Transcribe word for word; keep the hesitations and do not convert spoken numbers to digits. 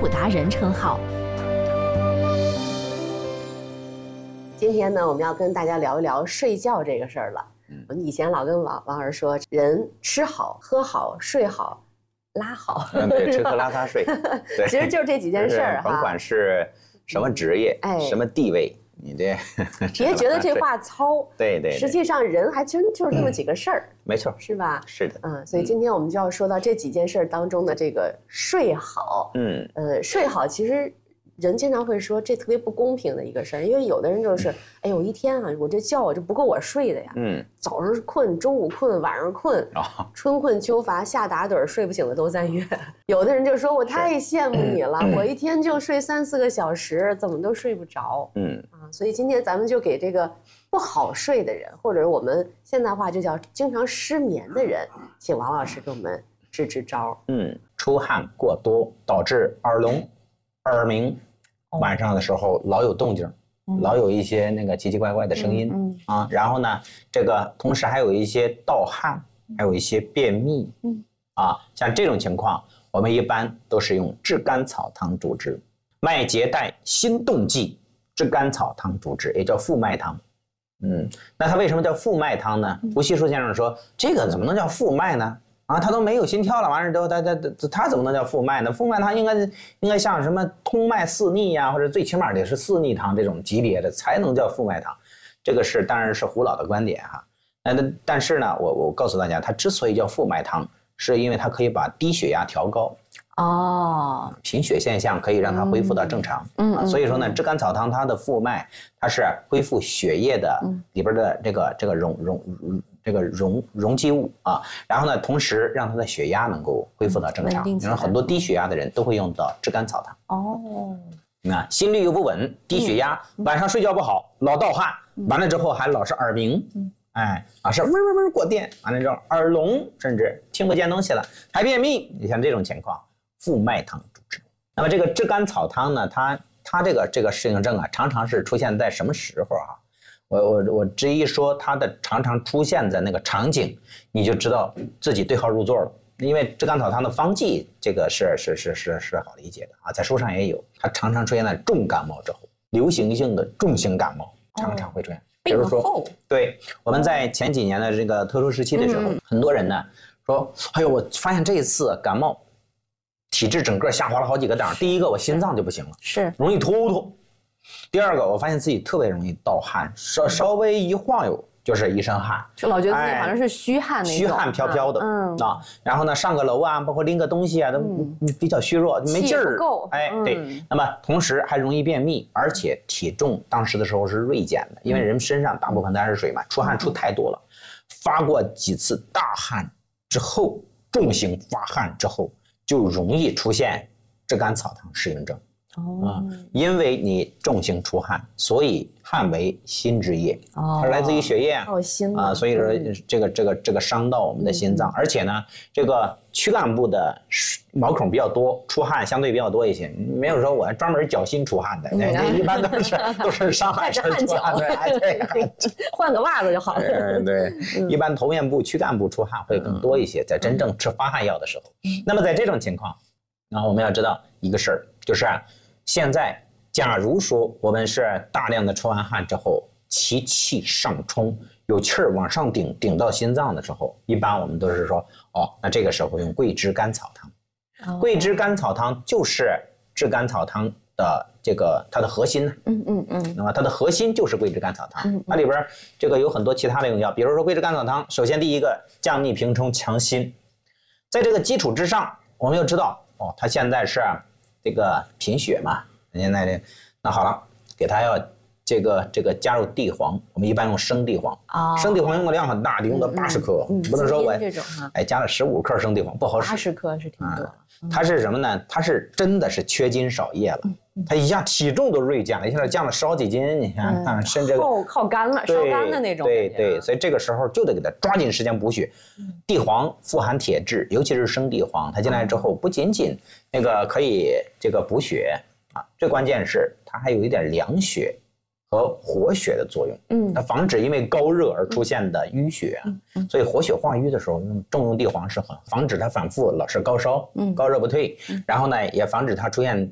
补达人称号。 今天呢，我们要跟大家聊一聊睡觉这个事儿了。嗯，以前老跟王王老师说，人吃好、喝好、睡好、拉好。 嗯，对，吃喝拉撒睡。对， 其实就是这几件事儿哈。 甭管是什么职业、哎、什么地位，你这别觉得这话糙。 对 对, 对。 实际上人还真就是这么几个事儿、嗯。 没错。 是吧？ 是的。 嗯，所以今天我们就要说到这几件事儿当中的这个睡好。嗯。呃，睡好其实。人经常会说这特别不公平的一个事儿，因为有的人就是，哎呦，一天啊，我这觉我这不够我睡的呀。嗯，早上困，中午困，晚上困，哦、春困秋乏夏打盹，睡不醒的都在月。有的人就说我太羡慕你了，我一天就睡三四个小时，怎么都睡不着。嗯啊，所以今天咱们就给这个不好睡的人，或者我们现代话就叫经常失眠的人，请王老师给我们支支招。 嗯，出汗过多导致耳聋、耳鸣。晚上的时候老有动静、嗯、老有一些那个奇奇怪怪的声音、嗯嗯、啊，然后呢这个同时还有一些盗汗、嗯、还有一些便秘、嗯、啊，像这种情况我们一般都是用炙甘草汤主治，麦秸岱辛动剂炙甘草汤主治，也叫复麦汤。嗯，那它为什么叫复麦汤呢？胡锡树先生说这个怎么能叫复麦呢？啊，他都没有心跳了，完事之后，他他他他怎么能叫复麦呢？复麦汤应该应该像什么通麦四逆呀、啊，或者最起码得是四逆汤这种级别的才能叫复麦汤。这个是当然是胡老的观点哈。那但是呢，我我告诉大家，它之所以叫复麦汤，是因为它可以把低血压调高。哦，贫血现象可以让它恢复到正常。嗯，啊、所以说呢，炙甘草汤它的复麦，它是恢复血液的里边的这个这个溶溶。这个溶溶剂物啊，然后呢，同时让他的血压能够恢复到正常。因为很多低血压的人都会用到炙甘草汤。哦，那心率又不稳，低血压，嗯、晚上睡觉不好，老盗汗，嗯、完了之后还老是耳鸣，嗯、哎，啊是嗡嗡嗡过电，完了之后耳聋，甚至听不见东西了，还便秘。你像这种情况，复麦汤主治。那么这个炙甘草汤呢，它它这个这个适应症啊，常常是出现在什么时候啊？我我我只一说它的常常出现在那个场景，你就知道自己对号入座了。因为炙甘草汤的方剂，这个是是是是是好理解的啊，在书上也有。它常常出现在重感冒之后，流行性的重型感冒常常会出现。哦、比如说，对，我们在前几年的这个特殊时期的时候，嗯、很多人呢说，哎呦，我发现这一次感冒，体质整个下滑了好几个档。第一个，我心脏就不行了，是容易突突。第二个，我发现自己特别容易盗汗，稍稍微一晃悠就是一身汗， 就老觉得自己好像是虚汗那种， 虚汗飘飘的，嗯啊，然后呢上个楼啊，包括拎个东西啊，都比较虚弱，没劲儿，哎，对，那么同时还容易便秘，而且体重当时的时候是锐减的，因为人身上大部分都是水嘛，出汗出太多了，发过几次大汗之后，重型发汗之后，就容易出现炙甘草汤适应症。哦、嗯，因为你重型出汗，所以汗为心之液，哦、它是来自于血液啊，哦、心啊，所以说这个这个这个伤到我们的心脏，嗯、而且呢，这个躯干部的毛孔比较多，出汗相对比较多一些，没有说我专门脚心出汗的，那、嗯、一般都是都是上汗身出汗的，哎对， 换个袜子就好了。 嗯，对，嗯、一般头面部、躯干部出汗会更多一些，在真正吃发汗药的时候，嗯、那么在这种情况，然后我们要知道一个事儿，就是。现在，假如说我们是大量的出完汗之后，其气上冲，有气儿往上顶，顶到心脏的时候，一般我们都是说，哦，那这个时候用桂枝甘草汤。哦、桂枝甘草汤就是炙甘草汤的这个它的核心呢。嗯嗯嗯。那么它的核心就是桂枝甘草汤，嗯嗯它里边这个有很多其他的用药，比如说桂枝甘草汤，首先第一个降逆平冲强心，在这个基础之上，我们要知道，哦，它现在是。这个贫血嘛，现在这那好了，给他要这个这个加入地黄，我们一般用生地黄啊，哦、生地黄用的量很大，得用到八十克，嗯嗯、不能说我哎加了十五克生地黄不好使， 八十克是挺多、啊嗯。它是什么呢？它是真的是缺斤少液了，嗯、它一下体重都锐减了，一下降了十好几斤，你看，嗯、甚至靠靠干了，烧干的那种。 对对，所以这个时候就得给它抓紧时间补血。嗯、地黄富含铁质，尤其是生地黄，它进来之后不仅仅那个可以这个补血啊，最关键是它还有一点凉血和活血的作用。嗯，它防止因为高热而出现的淤血啊。嗯，所以活血化瘀的时候用重用地黄是很防止它反复老是高烧，嗯，高热不退，然后呢也防止它出现